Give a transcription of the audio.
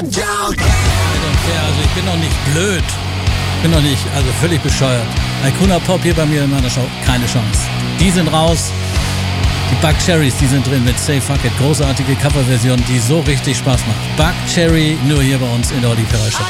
Also ich bin noch nicht blöd. Ich bin noch nicht, also völlig bescheuert. Icona Pop hier bei mir in meiner Show, keine Chance. Die sind raus. Die Buckcherrys, die sind drin mit Say Fuck It. Großartige Coverversion, die so richtig Spaß macht. Buckcherry, nur hier bei uns in der Olli Ferrari Show.